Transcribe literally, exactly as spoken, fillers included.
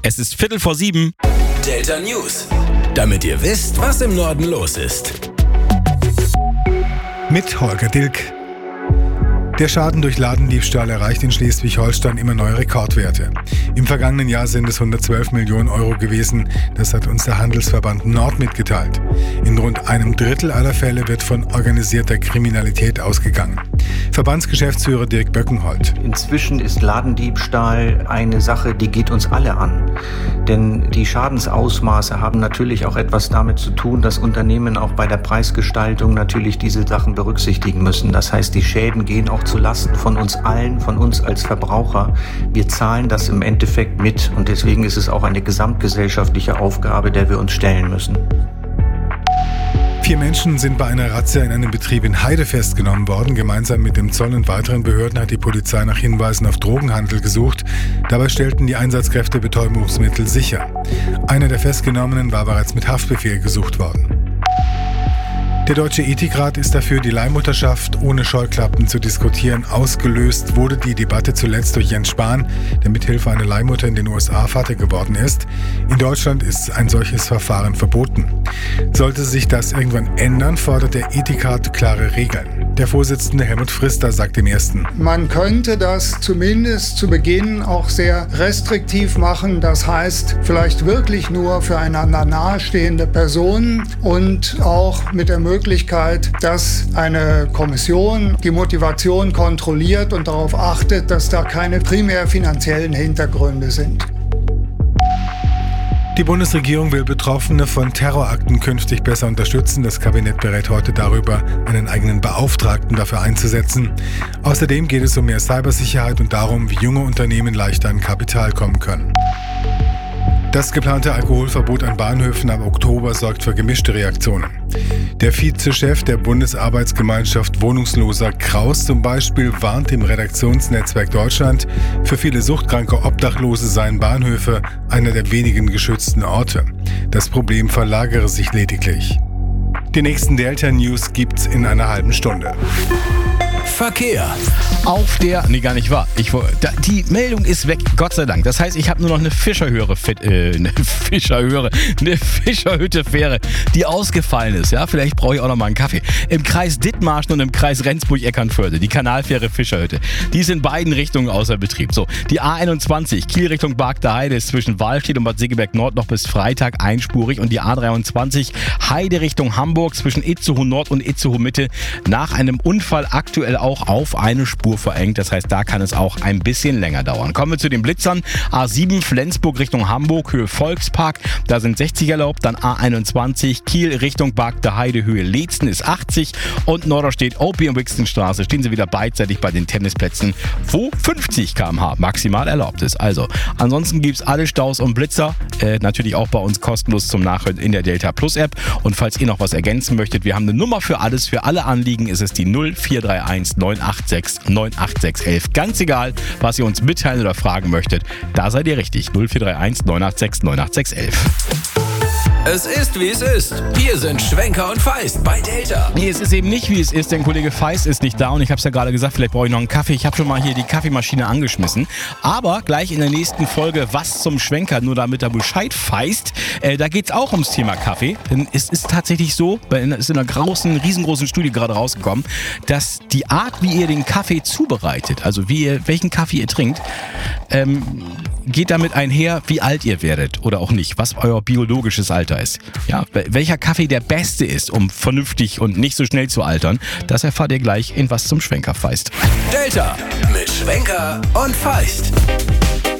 Es ist Viertel vor sieben. Delta News. Damit ihr wisst, was im Norden los ist. Mit Holger Dilk. Der Schaden durch Ladendiebstahl erreicht in Schleswig-Holstein immer neue Rekordwerte. Im vergangenen Jahr sind es hundertzwölf Millionen Euro gewesen. Das hat uns der Handelsverband Nord mitgeteilt. In rund einem Drittel aller Fälle wird von organisierter Kriminalität ausgegangen. Verbandsgeschäftsführer Dirk Böckenholt. Inzwischen ist Ladendiebstahl eine Sache, die geht uns alle an. Denn die Schadensausmaße haben natürlich auch etwas damit zu tun, dass Unternehmen auch bei der Preisgestaltung natürlich diese Sachen berücksichtigen müssen. Das heißt, die Schäden gehen auch zu Lasten von uns allen, von uns als Verbraucher. Wir zahlen das im Endeffekt mit und deswegen ist es auch eine gesamtgesellschaftliche Aufgabe, der wir uns stellen müssen. Vier Menschen sind bei einer Razzia in einem Betrieb in Heide festgenommen worden. Gemeinsam mit dem Zoll und weiteren Behörden hat die Polizei nach Hinweisen auf Drogenhandel gesucht. Dabei stellten die Einsatzkräfte Betäubungsmittel sicher. Einer der Festgenommenen war bereits mit Haftbefehl gesucht worden. Der Deutsche Ethikrat ist dafür, die Leihmutterschaft ohne Scheuklappen zu diskutieren. Ausgelöst wurde die Debatte zuletzt durch Jens Spahn, der mithilfe einer Leihmutter in den U S A Vater geworden ist. In Deutschland ist ein solches Verfahren verboten. Sollte sich das irgendwann ändern, fordert der Ethikrat klare Regeln. Der Vorsitzende Helmut Frister sagt im Ersten: Man könnte das zumindest zu Beginn auch sehr restriktiv machen. Das heißt, vielleicht wirklich nur für einander nahestehende Personen und auch mit der Möglichkeit, dass eine Kommission die Motivation kontrolliert und darauf achtet, dass da keine primär finanziellen Hintergründe sind. Die Bundesregierung will Betroffene von Terrorakten künftig besser unterstützen. Das Kabinett berät heute darüber, einen eigenen Beauftragten dafür einzusetzen. Außerdem geht es um mehr Cybersicherheit und darum, wie junge Unternehmen leichter an Kapital kommen können. Das geplante Alkoholverbot an Bahnhöfen ab Oktober sorgt für gemischte Reaktionen. Der Vizechef der Bundesarbeitsgemeinschaft Wohnungsloser Kraus zum Beispiel warnt im Redaktionsnetzwerk Deutschland, für viele suchtkranke Obdachlose seien Bahnhöfe einer der wenigen geschützten Orte. Das Problem verlagere sich lediglich. Die nächsten Delta News gibt's in einer halben Stunde. Verkehr. Auf der, nee, gar nicht wahr. Ich, da, die Meldung ist weg, Gott sei Dank. Das heißt, ich habe nur noch eine Fischerhöhe, äh, eine Fischerhöhe, eine Fischerhütte-Fähre, die ausgefallen ist. Ja, vielleicht brauche ich auch noch mal einen Kaffee. Im Kreis Dithmarschen und im Kreis Rendsburg-Eckernförde, die Kanalfähre Fischerhütte. Die ist in beiden Richtungen außer Betrieb. So, die A einundzwanzig, Kiel Richtung Bargter Heide, ist zwischen Wahlstedt und Bad Segeberg Nord noch bis Freitag einspurig und die A dreiundzwanzig, Heide Richtung Hamburg, zwischen Itzehoe Nord und Itzehoe Mitte, nach einem Unfall aktuell auch auf eine Spur verengt. Das heißt, da kann es auch ein bisschen länger dauern. Kommen wir zu den Blitzern. A sieben Flensburg Richtung Hamburg, Höhe Volkspark. Da sind sechzig erlaubt. Dann A einundzwanzig Kiel Richtung Bargter Heide, Höhe Leetzen ist achtzig. Und Norderstedt, Opie und Wixenstraße stehen sie wieder beidseitig bei den Tennisplätzen, wo fünfzig Kilometer pro Stunde maximal erlaubt ist. Also, ansonsten gibt es alle Staus und Blitzer. Äh, natürlich auch bei uns kostenlos zum Nachhören in der Delta Plus App. Und falls ihr noch was ergänzen möchtet, wir haben eine Nummer für alles. Für alle Anliegen ist es die null vier drei eins neun acht sechs neun acht sechs elf. Ganz egal, was ihr uns mitteilen oder fragen möchtet, da seid ihr richtig. null vier drei eins neun acht sechs neun acht sechs elf. Es ist, wie es ist. Hier sind Schwenker und Feist bei Delta. Nee, es ist eben nicht, wie es ist, denn Kollege Feist ist nicht da und ich habe es ja gerade gesagt, vielleicht brauche ich noch einen Kaffee. Ich habe schon mal hier die Kaffeemaschine angeschmissen. Aber gleich in der nächsten Folge Was zum Schwenker, nur damit er Bescheid feist, äh, da geht es auch ums Thema Kaffee. Denn es ist tatsächlich so, es ist in einer großen, riesengroßen Studie gerade rausgekommen, dass die Art, wie ihr den Kaffee zubereitet, also wie ihr, welchen Kaffee ihr trinkt, ähm, geht damit einher, wie alt ihr werdet oder auch nicht, was euer biologisches Alter ist. Ja, welcher Kaffee der beste ist, um vernünftig und nicht so schnell zu altern, das erfahrt ihr gleich in Was zum Schwenker feist. Delta mit Schwenker und Feist.